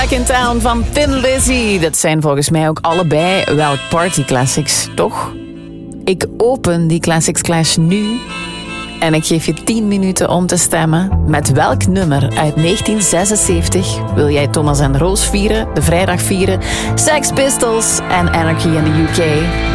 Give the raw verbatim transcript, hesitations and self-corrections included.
Back in Town van Thin Lizzy. Dat zijn volgens mij ook allebei wel party classics, toch? Ik open die Classics Clash nu en ik geef je tien minuten om te stemmen. Met welk nummer uit negentien zesenzeventig wil jij Thomas en Roos vieren, de vrijdag vieren, Sex Pistols en Anarchy in the U K?